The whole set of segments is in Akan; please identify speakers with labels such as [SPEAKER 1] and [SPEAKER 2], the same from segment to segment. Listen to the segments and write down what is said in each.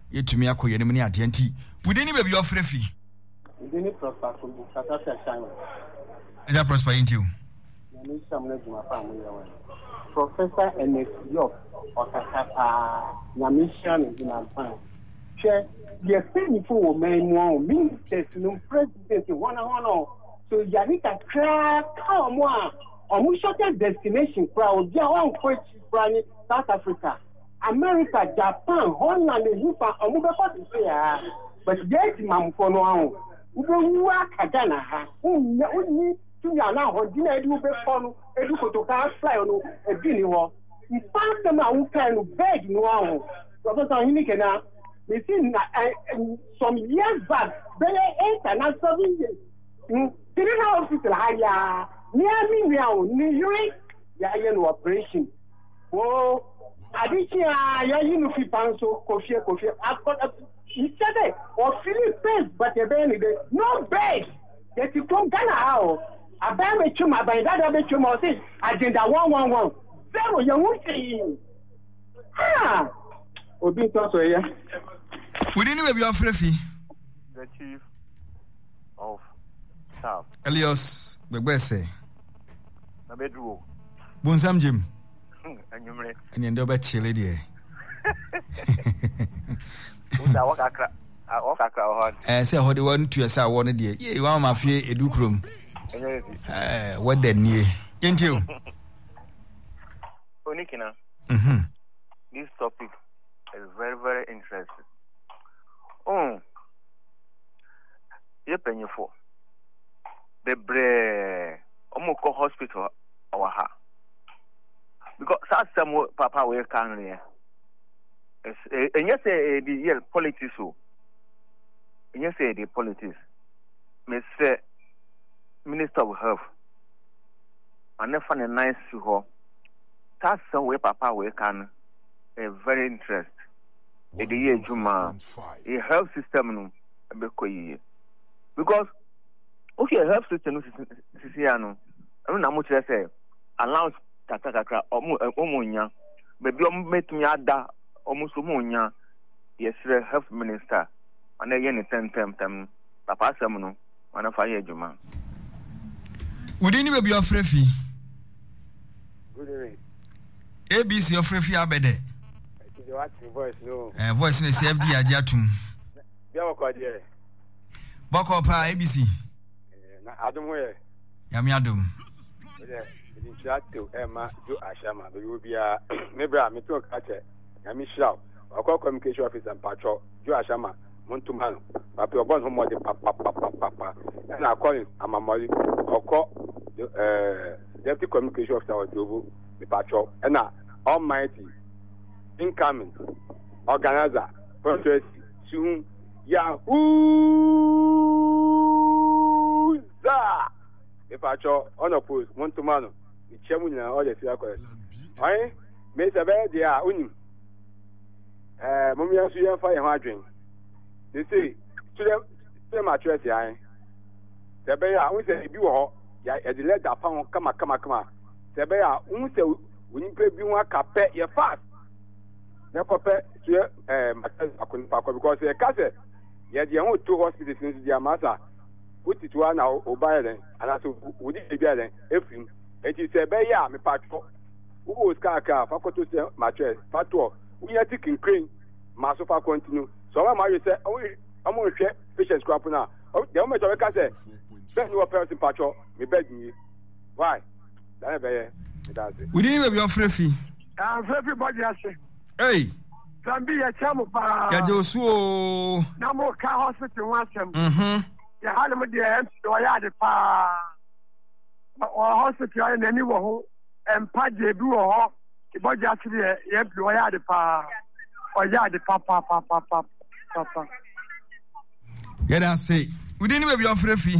[SPEAKER 1] yetumi akoye ne mani atenti wudeni baby ofrefi
[SPEAKER 2] wudeni prosper from South China
[SPEAKER 1] ja prosper into
[SPEAKER 2] ni samle juma pa mu yawa Professor Ernest York okakapa nyamisha ni advance che ye feni for men no ministers no president one so yanika kra come on shortest destination crowd dia one coach from South Africa America Japan Holland Hifa omubeko say but yet mam for no ubewu akagana ha unni tunya na ho di na edu be fonu edu kotoka fly no ebi ni ho ifa dem a wo kan no beg no ho Professor Hinike na we see some years back very 8 and 7 years three hospital haya near me now New York ya yen operation oh adisia ya yinu fi panso kofie instead of Philippines but no bed that you come Ghana how abame chuma by that be chuma say agenda 111 zero you won't see obi to so ya
[SPEAKER 1] we didn't we be afrefi
[SPEAKER 3] the chief of staff
[SPEAKER 1] Elios Begbese
[SPEAKER 3] na bedru
[SPEAKER 1] Bonsam Jim
[SPEAKER 3] anyumre
[SPEAKER 1] and ndo ba chile die
[SPEAKER 3] uda wakakra hon
[SPEAKER 1] say ho de won to say won die ye wa ma fie edukrom what the nie into
[SPEAKER 3] onikina this topic is very very interesting ye penyefo bebre omoko hospital awaha because some papa we can here and yes the politics so and yes the politics Mr. Minister of Health and never a nice to her that's some way papa we can a very interest the year juma a health system no because okay health system no na mo tire say allowance kakakakra omunya bebi metumi ada omuso munya yesre health minister ana ye ne tem papa asem no ana fa ye adwuma
[SPEAKER 1] wudini bebi ofrefi
[SPEAKER 2] good evening
[SPEAKER 1] ABC ofrefi abede
[SPEAKER 2] voice no
[SPEAKER 1] voice ne CFD ajatum
[SPEAKER 2] bia wako die
[SPEAKER 1] bako pa ABC
[SPEAKER 2] na adum hoye
[SPEAKER 1] yami adum
[SPEAKER 2] Chato Emma do Ashama, but you will be a nebra, me to catch it. Yami Shao, a call communication officer and patrol, Jo Ashama, Montumano, but your born home the papa, and I call him Amamoli, or call the deputy communication officer or Jobu, the patrol, and now Almighty incoming organizer, process soon Yahoo! The patrol unopposed, Montumano. The chairman and all the circles. Why? Mr. Bear, unim. Mummy, you have fire hardring. They say, to them, I trust ya. The bear, I will say, you are, ya, at the letter found, come. The bear, I will say, when you pay you want capet, you're fast. The copper, I couldn't pack because the castle, yet the only 2 hospitals in the Amasa. Put it one now, or buy them, and I would it be better if it is a bear, me patrol. Who was car, Fakoto, mattress, fatwa. We are taking crane, Masofa continue. So I'm say, I'm going to share patients crap now. Oh, the only way I say, spend your person patrol, me begging you. Why? That's it.
[SPEAKER 1] We didn't have your free.
[SPEAKER 2] Everybody has said,
[SPEAKER 1] hey,
[SPEAKER 2] can be a chamupa.
[SPEAKER 1] Yajosu,
[SPEAKER 2] no more car hospital once. The Harlem of the MC, or Yard or hospital in any way, and Padre Blue, the body actually, or Yard or Yard papa.
[SPEAKER 1] Yeah, that's it. We didn't have your free.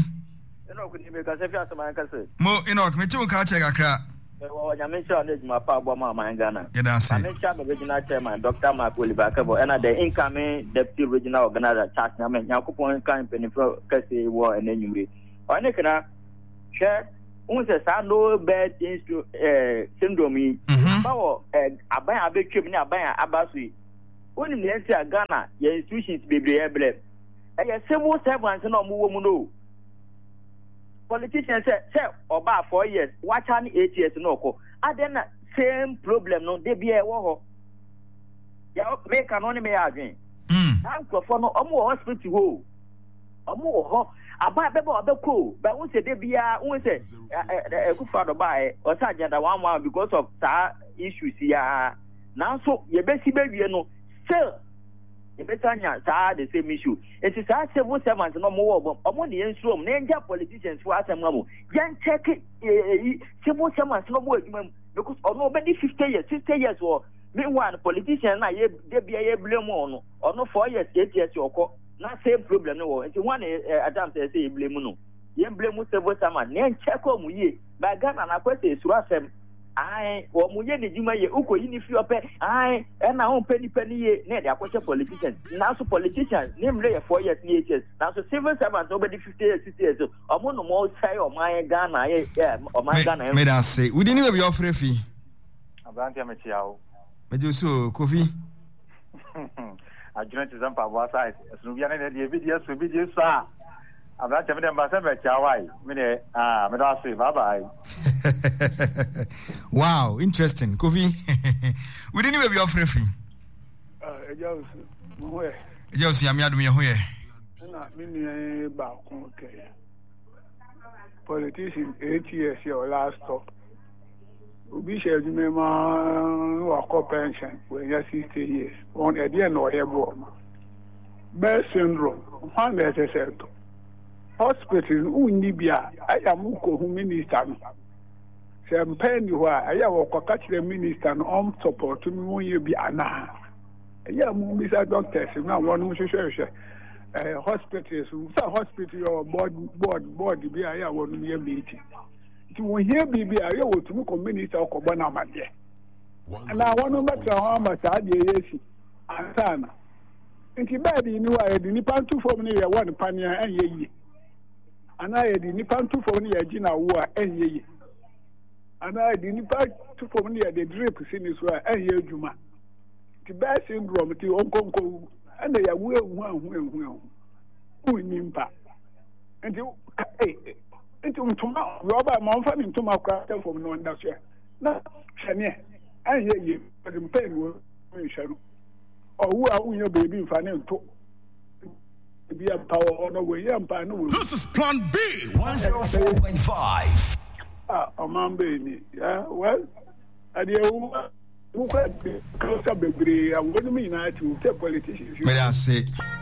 [SPEAKER 1] Mo Enoch, me too, catch a crack.
[SPEAKER 4] I mentioned my papa, my Ghana.
[SPEAKER 1] Yeah, that's it.
[SPEAKER 4] I mentioned the original chairman, Dr. Mark Wilibakabo, and the incoming deputy regional organizer, Charles Naman, Yakupon, Campaign for Cassie War, and then you read. Or Nicola, share, unse no bad syndrome. Power, I buy a big trip in a buy a Abasi. Only the NC Ghana, your institutions be able. And your civil servants no more no. Politicians say about 4 years, watch on 8 years no. I then same problem no, they be a war. Ya make an only me again. I'm for no hospital ho. Ho. About the cool, but once they be a good father by or sergeant one because of issues here. Now, so you better baby, still, you better not the same issue. It is our civil servants no more. Among the room, name politicians who are some level. Young check it, civil servants no more because nobody 50 years, 60 years or meanwhile, politicians, they be a blame on or no 4 years, 8 years or not same problem no. It's one Adam says blame no. You blame civil servants. Name check on we by Ghana and I question Surasem. I or Muye Juma Uko if you pay I and now penny net they are politicians. Now so politicians name lay 4 years, 8 years. Now so civil servants nobody 50 years, 60 years. I'm on more say or my Ghana or my Ghana.
[SPEAKER 1] May I say we didn't be offer fee.
[SPEAKER 5] Abantia Metiao.
[SPEAKER 1] But you so coffee.
[SPEAKER 5] I joined to some power side. As we are in the videos with you, sir. I'm not telling them about Chawai. Bye bye.
[SPEAKER 1] Wow, interesting. Coffee. We didn't even be offering fee. Just Yamiadu here.
[SPEAKER 6] Politician 8 years your last stop. We shall remember our pension when you're 60 years. On a dear no hair born. Bear syndrome, one letter said. Hospital, Unibia, I am Muko, who minister. Champagne, who I will catch the minister on support to me when you be Anna. I am Mr. Doctors, now one who should hospitals, some hospital or board, be I want to be meeting. To hear BB, I will to look minister or Cobana. And I want to make how much I did. And it's bad in you. I didn't pan two for me, one pania and ye. And I didn't pan two for me, a Gina war and ye. And I didn't pan two for me, the drip sinners were and ye Juma. The bad syndrome to Uncle and they are well, who nimpa. And you, into tomorrow, Robert Monfort into my craft from no one does here. No, Shania, I hear you, but in pain will or who are your baby financial to be a power on the way.
[SPEAKER 7] This is Plan B 104.5.
[SPEAKER 6] A man baby, well, I dear who quite close up, I wouldn't mean I to tell politicians.
[SPEAKER 1] May I say.